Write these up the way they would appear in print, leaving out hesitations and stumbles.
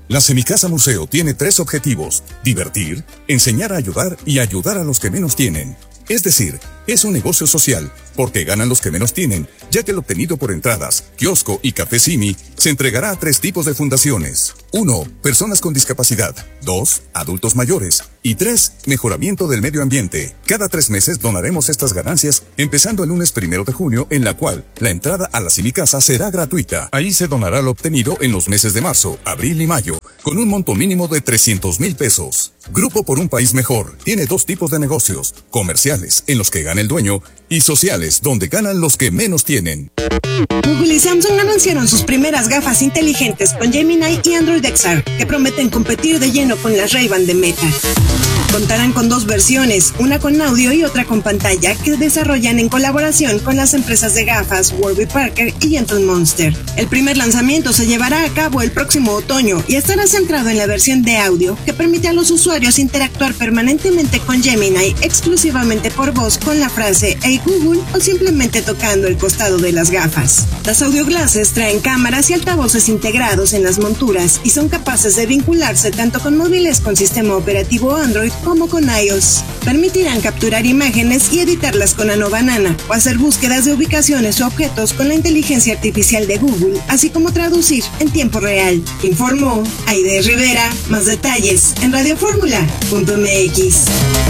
La Semicasa Museo tiene 3 objetivos: divertir, enseñar a ayudar y ayudar a los que menos tienen. Es decir, es un negocio social, porque ganan los que menos tienen, ya que el obtenido por entradas, kiosco y café Simi se entregará a 3 tipos de fundaciones. 1. Personas con discapacidad. 2. Adultos mayores. Y 3. Mejoramiento del medio ambiente. Cada 3 meses donaremos estas ganancias, empezando el lunes 1 de junio, en la cual la entrada a la Semicasa será gratuita. Ahí se donará lo obtenido en los meses de marzo, abril y mayo, con un monto mínimo de 300,000 pesos. Grupo por un país mejor tiene 2 tipos de negocios: comerciales, en los que gana el dueño, y sociales, donde ganan los que menos tienen. Google y Samsung anunciaron sus primeras gafas inteligentes con Gemini y Android XR, que prometen competir de lleno con las Ray-Ban de Meta. Contarán con 2 versiones, una con audio y otra con pantalla, que desarrollan en colaboración con las empresas de gafas Warby Parker y Gentle Monster. El primer lanzamiento se llevará a cabo el próximo otoño y estará centrado en la versión de audio, que permite a los usuarios interactuar permanentemente con Gemini exclusivamente por voz con la frase "Hey Google" o simplemente tocando el costado de las gafas. Las audio glasses traen cámaras y altavoces integrados en las monturas y son capaces de vincularse tanto con móviles con sistema operativo Android como con iOS. Permitirán capturar imágenes y editarlas con Nano Banana o hacer búsquedas de ubicaciones o objetos con la inteligencia artificial de Google, así como traducir en tiempo real. Informó Aide Rivera. Más detalles en radioformula.mx.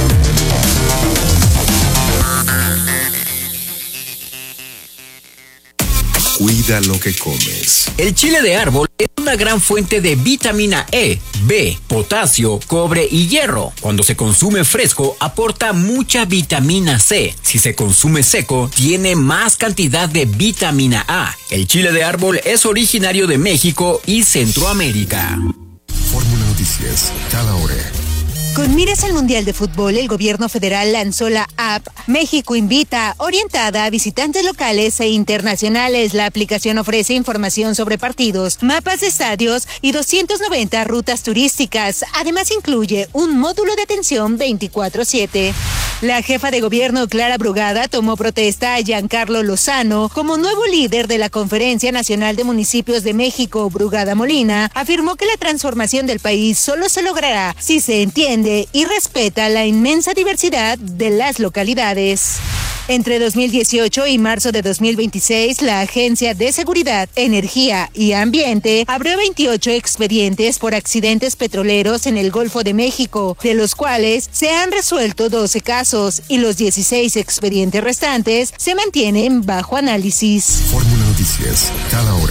Cuida lo que comes. El chile de árbol es una gran fuente de vitamina E, B, potasio, cobre y hierro. Cuando se consume fresco, aporta mucha vitamina C. Si se consume seco, tiene más cantidad de vitamina A. El chile de árbol es originario de México y Centroamérica. Fórmula Noticias, cada hora. Con miras al Mundial de Fútbol, el gobierno federal lanzó la app México Invita, orientada a visitantes locales e internacionales. La aplicación ofrece información sobre partidos, mapas de estadios y 290 rutas turísticas. Además, incluye un módulo de atención 24/7. La jefa de gobierno, Clara Brugada, tomó protesta a Giancarlo Lozano como nuevo líder de la Conferencia Nacional de Municipios de México. Brugada Molina afirmó que la transformación del país solo se logrará si se entiende y respeta la inmensa diversidad de las localidades. Entre 2018 y marzo de 2026, la Agencia de Seguridad, Energía y Ambiente abrió 28 expedientes por accidentes petroleros en el Golfo de México, de los cuales se han resuelto 12 casos y los 16 expedientes restantes se mantienen bajo análisis. Fórmula Noticias, cada hora.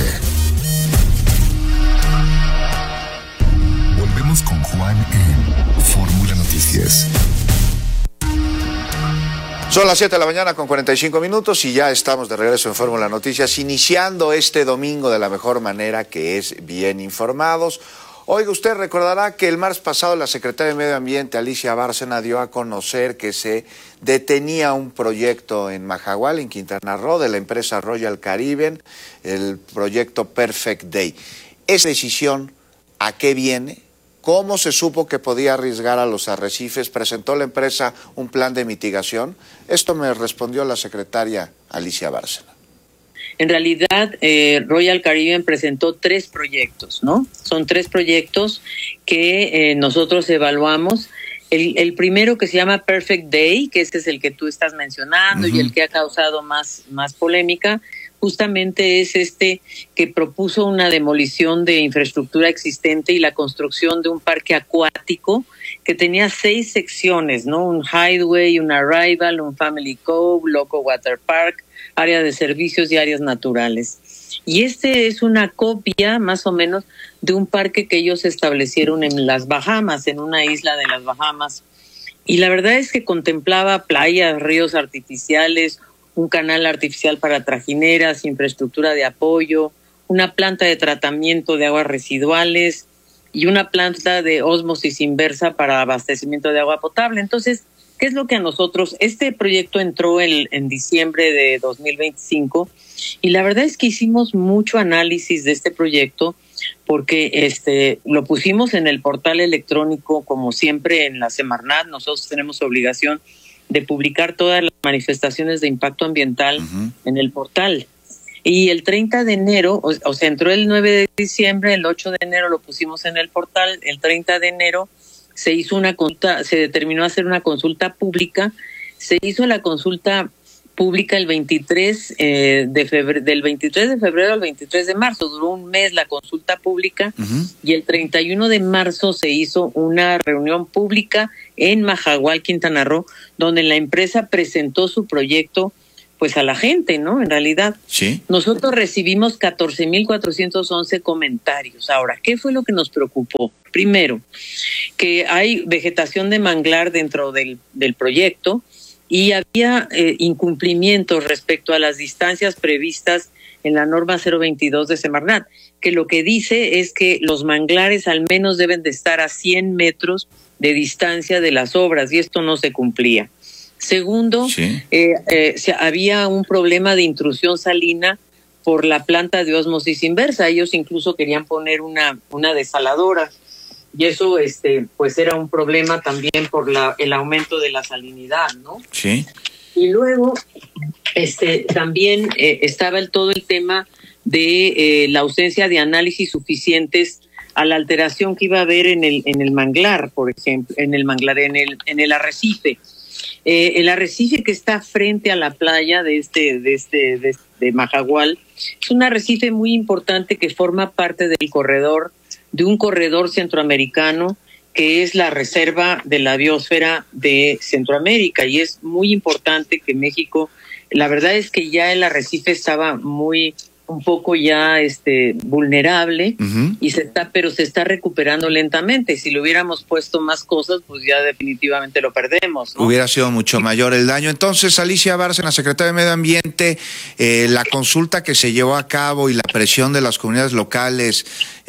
Volvemos con Juan en Fórmula Noticias. Son las 7 de la mañana con 45 minutos y ya estamos de regreso en Fórmula Noticias, iniciando este domingo de la mejor manera, que es bien informados. Oiga, usted recordará que el martes pasado la secretaria de Medio Ambiente, Alicia Bárcena, dio a conocer que se detenía un proyecto en Majagual, en Quintana Roo, de la empresa Royal Caribbean, el proyecto Perfect Day. ¿Esa decisión a qué viene? ¿Cómo se supo que podía arriesgar a los arrecifes? ¿Presentó la empresa un plan de mitigación? Esto me respondió la secretaria Alicia Bárcena. En realidad, Royal Caribbean presentó 3 proyectos, ¿no? Son 3 proyectos que nosotros evaluamos. El primero, que se llama Perfect Day, que ese es el que tú estás mencionando, y el que ha causado más polémica, justamente es este que propuso una demolición de infraestructura existente y la construcción de un parque acuático que tenía 6 secciones, ¿no? Un highway, un arrival, un family cove, loco water park, área de servicios y áreas naturales. Y este es una copia, más o menos, de un parque que ellos establecieron en las Bahamas, en una isla de las Bahamas. Y la verdad es que contemplaba playas, ríos artificiales, un canal artificial para trajineras, infraestructura de apoyo, una planta de tratamiento de aguas residuales y una planta de ósmosis inversa para abastecimiento de agua potable. Entonces, ¿qué es lo que a nosotros? Este proyecto entró en diciembre de 2025 y la verdad es que hicimos mucho análisis de este proyecto porque lo pusimos en el portal electrónico, como siempre en la Semarnat. Nosotros tenemos obligación de publicar todas las manifestaciones de impacto ambiental en el portal. Y el 30 de enero, o sea, entró el 9 de diciembre, el 8 de enero lo pusimos en el portal, el 30 de enero se hizo una consulta, se determinó hacer una consulta pública, se hizo la consulta pública el 23 de febrero, del 23 de febrero al 23 de marzo, duró un mes la consulta pública, y el 31 de marzo se hizo una reunión pública en Majagual, Quintana Roo, donde la empresa presentó su proyecto pues a la gente, ¿no? En realidad, sí. Nosotros recibimos 14,411 comentarios. Ahora, ¿qué fue lo que nos preocupó? Primero, que hay vegetación de manglar dentro del proyecto y había incumplimientos respecto a las distancias previstas en la norma 022 de Semarnat, que lo que dice es que los manglares al menos deben de estar a 100 metros de distancia de las obras, y esto no se cumplía. Segundo, sí. Había un problema de intrusión salina por la planta de ósmosis inversa. Ellos incluso querían poner una desaladora, y eso pues era un problema también por el aumento de la salinidad, ¿no? Sí. Y luego también estaba todo el tema de la ausencia de análisis suficientes a la alteración que iba a haber en el manglar, por ejemplo, en el arrecife. El arrecife que está frente a la playa de Majagual es un arrecife muy importante que forma parte de un corredor centroamericano que es la reserva de la biosfera de Centroamérica, y es muy importante que México, la verdad es que ya el arrecife estaba un poco ya vulnerable, pero se está recuperando lentamente. Si le hubiéramos puesto más cosas, pues ya definitivamente lo perdemos, ¿no? Hubiera sido mucho mayor el daño. Entonces, Alicia Bárcena, secretaria de Medio Ambiente, la consulta que se llevó a cabo y la presión de las comunidades locales,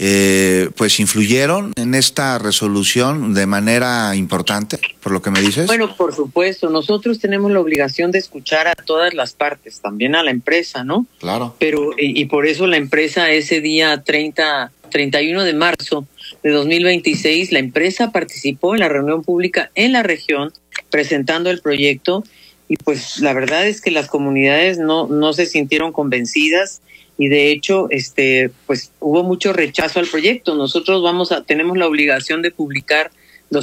pues influyeron en esta resolución de manera importante, por lo que me dices. Bueno, por supuesto, nosotros tenemos la obligación de escuchar a todas las partes, también a la empresa, ¿no? Claro. Pero y por eso la empresa ese día 31 de marzo de 2026, la empresa participó en la reunión pública en la región presentando el proyecto, y pues la verdad es que las comunidades no se sintieron convencidas, y de hecho pues hubo mucho rechazo al proyecto. Nosotros tenemos la obligación de publicar los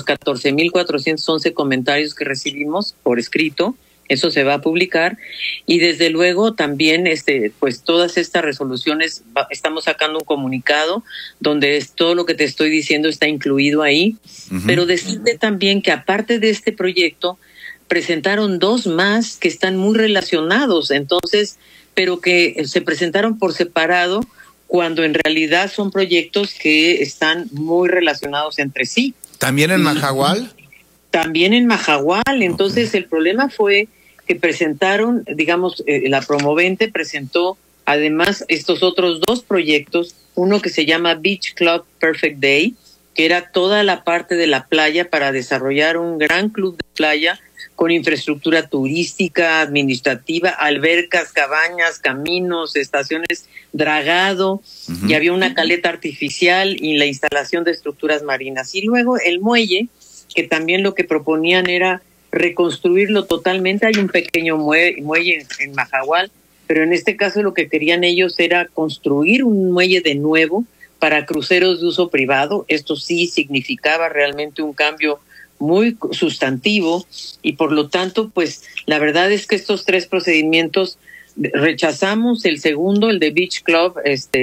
14,411 comentarios que recibimos por escrito. Eso se va a publicar, y desde luego también pues todas estas resoluciones estamos sacando un comunicado donde todo lo que te estoy diciendo está incluido ahí. Pero decirte también que aparte de este proyecto presentaron 2 más que están muy relacionados, entonces, pero que se presentaron por separado cuando en realidad son proyectos que están muy relacionados entre sí. ¿También en Majagual? También en Majagual. Entonces, el problema fue que presentaron, digamos, la promovente presentó además estos otros 2 proyectos, uno que se llama Beach Club Perfect Day, que era toda la parte de la playa para desarrollar un gran club de playa con infraestructura turística, administrativa, albercas, cabañas, caminos, estaciones, dragado, y había una caleta artificial y la instalación de estructuras marinas. Y luego el muelle, que también lo que proponían era reconstruirlo totalmente. Hay un pequeño muelle en Majagual, pero en este caso lo que querían ellos era construir un muelle de nuevo para cruceros de uso privado. Esto sí significaba realmente un cambio muy sustantivo, y por lo tanto, pues la verdad es que estos 3 procedimientos rechazamos. El segundo, el de Beach Club,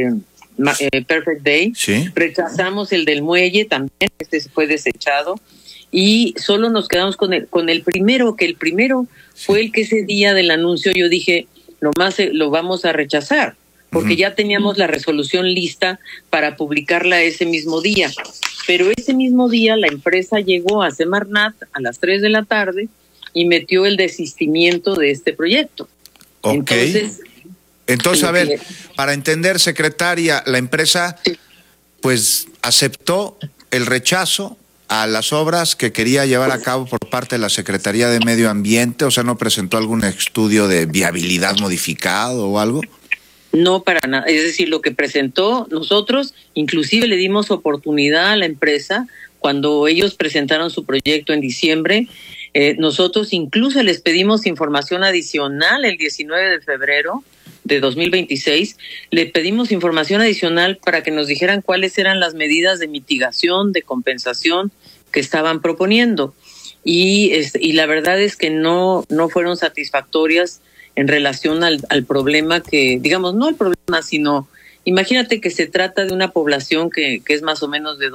Perfect Day, ¿sí? Rechazamos el del muelle también, fue desechado, y solo nos quedamos con el primero, que el primero fue el que ese día del anuncio yo dije, lo vamos a rechazar, porque ya teníamos la resolución lista para publicarla ese mismo día. Pero ese mismo día la empresa llegó a Semarnat a las 3 de la tarde y metió el desistimiento de este proyecto. Ok. Entonces, a ver, para entender, secretaria, la empresa pues aceptó el rechazo a las obras que quería llevar a cabo por parte de la Secretaría de Medio Ambiente, o sea, ¿no presentó algún estudio de viabilidad modificado o algo? No, para nada. Es decir, lo que presentó, nosotros inclusive le dimos oportunidad a la empresa cuando ellos presentaron su proyecto en diciembre. Nosotros incluso les pedimos información adicional el 19 de febrero de 2026, le pedimos información adicional para que nos dijeran cuáles eran las medidas de mitigación, de compensación que estaban proponiendo. Y la verdad es que no fueron satisfactorias en relación al problema que, digamos, no el problema, sino, imagínate que se trata de una población que es más o menos de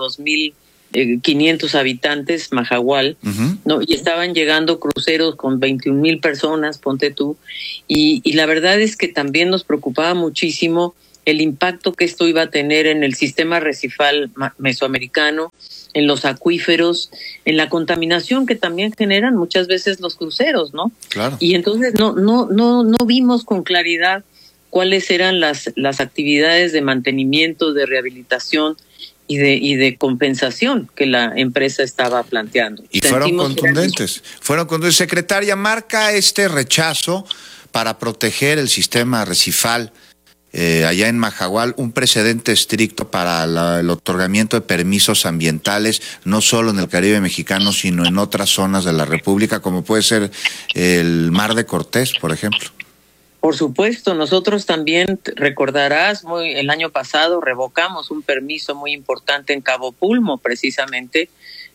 2,500 habitantes, Mahahual, ¿no? Y estaban llegando cruceros con 21,000 personas, ponte tú, y la verdad es que también nos preocupaba muchísimo el impacto que esto iba a tener en el sistema arrecifal mesoamericano, en los acuíferos, en la contaminación que también generan muchas veces los cruceros, ¿no? Claro. Y entonces no vimos con claridad cuáles eran las actividades de mantenimiento, de rehabilitación y de compensación que la empresa estaba planteando. Y fueron contundentes. Secretaria, marca este rechazo para proteger el sistema arrecifal allá en Mahahual un precedente estricto para el otorgamiento de permisos ambientales, no solo en el Caribe mexicano, sino en otras zonas de la República, como puede ser el Mar de Cortés, por ejemplo. Por supuesto, nosotros también, recordarás, el año pasado revocamos un permiso muy importante en Cabo Pulmo, precisamente,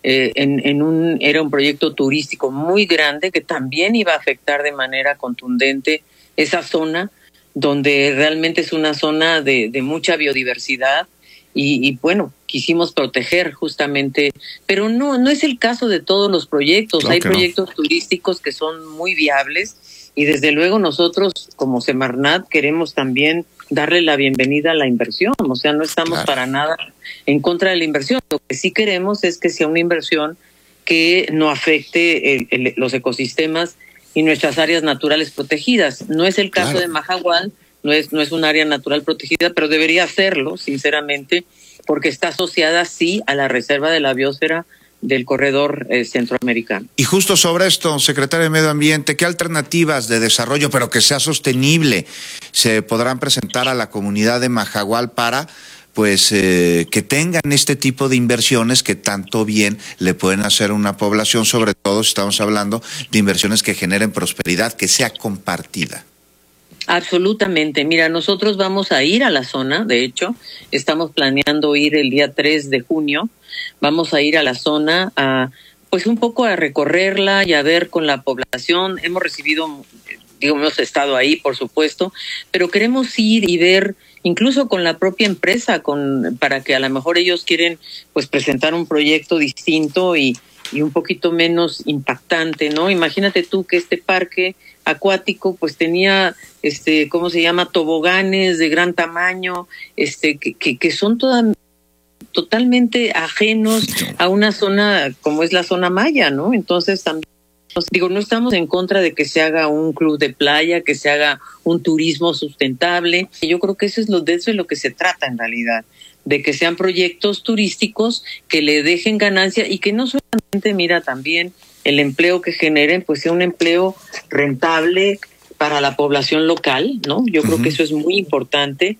era un proyecto turístico muy grande que también iba a afectar de manera contundente esa zona, donde realmente es una zona de mucha biodiversidad y bueno, quisimos proteger justamente, pero no es el caso de todos los proyectos. Claro, hay proyectos turísticos que son muy viables y desde luego nosotros como Semarnat queremos también darle la bienvenida a la inversión, o sea, no estamos para nada en contra de la inversión. Lo que sí queremos es que sea una inversión que no afecte los ecosistemas y nuestras áreas naturales protegidas. No es el caso de Mahahual, no es un área natural protegida, pero debería serlo, sinceramente, porque está asociada, sí, a la reserva de la biosfera del corredor centroamericano. Y justo sobre esto, secretario de Medio Ambiente, ¿qué alternativas de desarrollo, pero que sea sostenible, se podrán presentar a la comunidad de Mahahual para que tengan este tipo de inversiones que tanto bien le pueden hacer a una población? Sobre todo estamos hablando de inversiones que generen prosperidad, que sea compartida. Absolutamente. Mira, nosotros vamos a ir a la zona, de hecho, estamos planeando ir el día 3 de junio, vamos a ir a la zona pues un poco a recorrerla y a ver con la población. Hemos estado ahí, por supuesto, pero queremos ir y ver incluso con la propia empresa, para que a lo mejor ellos quieren pues presentar un proyecto distinto y un poquito menos impactante, ¿no? Imagínate tú que este parque acuático pues tenía toboganes de gran tamaño, que son totalmente ajenos a una zona como es la zona maya, ¿no? Entonces también no estamos en contra de que se haga un club de playa, que se haga un turismo sustentable. Yo creo que eso es lo que se trata en realidad, de que sean proyectos turísticos que le dejen ganancia y que no solamente, mira, también el empleo que generen, pues sea un empleo rentable para la población local, ¿no? Yo creo que eso es muy importante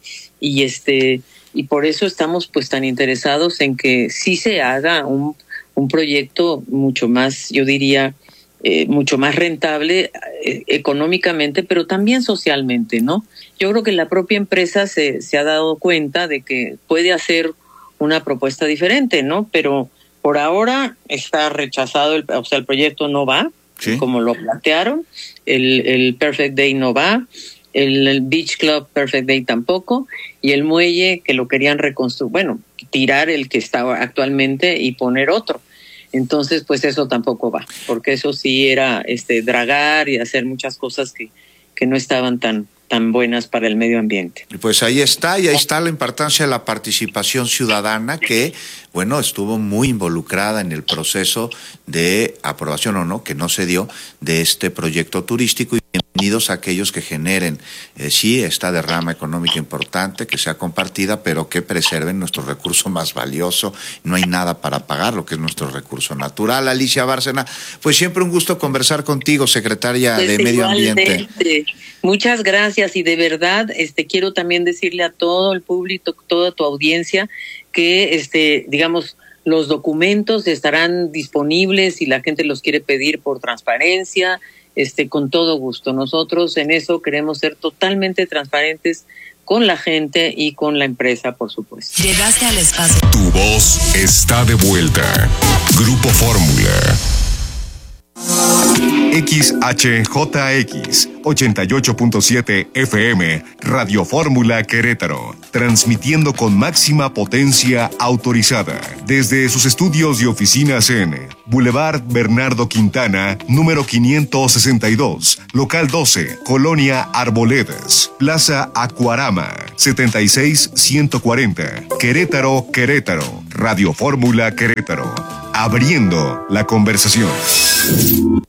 y por eso estamos pues tan interesados en que sí se haga un proyecto mucho más, yo diría, mucho más rentable económicamente, pero también socialmente, ¿no? Yo creo que la propia empresa se ha dado cuenta de que puede hacer una propuesta diferente, ¿no? Pero por ahora está rechazado, el proyecto no va, ¿sí?, como lo plantearon, el Perfect Day no va, el Beach Club Perfect Day tampoco, y el muelle que lo querían reconstruir, tirar el que estaba actualmente y poner otro. Entonces, pues eso tampoco va, porque eso sí era dragar y hacer muchas cosas que no estaban tan buenas para el medio ambiente. Pues ahí está la importancia de la participación ciudadana que, estuvo muy involucrada en el proceso de aprobación o no, que no se dio, de este proyecto turístico. Y bienvenidos a aquellos que generen, esta derrama económica importante, que sea compartida, pero que preserven nuestro recurso más valioso. No hay nada para pagar lo que es nuestro recurso natural. Alicia Bárcena, pues siempre un gusto conversar contigo, secretaria de Medio Ambiente. Muchas gracias, y de verdad quiero también decirle a todo el público, toda tu audiencia, que los documentos estarán disponibles si la gente los quiere pedir por transparencia, con todo gusto. Nosotros en eso queremos ser totalmente transparentes con la gente y con la empresa, por supuesto. Llegaste al espacio. Tu voz está de vuelta. Grupo Fórmula. XHJX 88.7 FM, Radio Fórmula Querétaro, transmitiendo con máxima potencia autorizada desde sus estudios y oficinas en Boulevard Bernardo Quintana, número 562, local 12, Colonia Arboledas, Plaza Acuarama, 76140, Querétaro, Querétaro, Radio Fórmula Querétaro, abriendo la conversación.